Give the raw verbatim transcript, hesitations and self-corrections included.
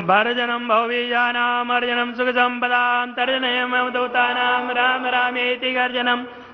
भर्जनं भवबीजानाम् अर्जनं सुखसम्पदां तर्जनयमवधूतानां राम रामेति गर्जनं